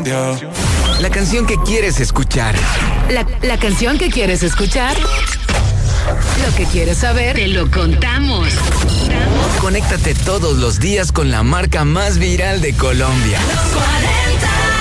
Yeah. La canción que quieres escuchar. La canción que quieres escuchar. Lo que quieres saber, te lo contamos. Conéctate todos los días con la marca más viral de Colombia. Los 40.